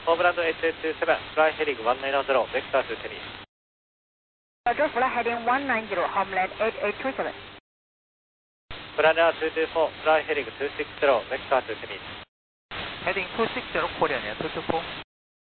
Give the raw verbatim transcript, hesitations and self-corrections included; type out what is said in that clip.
Overland eight eight two seven, fly heading one nine zero, vector to Tennis. Roger, fly heading one nine zero, Homeland eight eight two seven. Planner two two four, fly heading two six zero, vector to Tennis. Heading two six zero, Korean Air two two four.